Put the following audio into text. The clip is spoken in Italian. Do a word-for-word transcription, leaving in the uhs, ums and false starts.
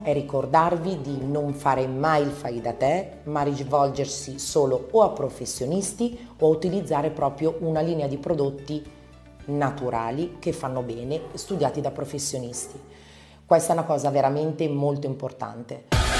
È ricordarvi di non fare mai il fai da te, ma rivolgersi solo o a professionisti o a utilizzare proprio una linea di prodotti naturali che fanno bene, studiati da professionisti. Questa è una cosa veramente molto importante.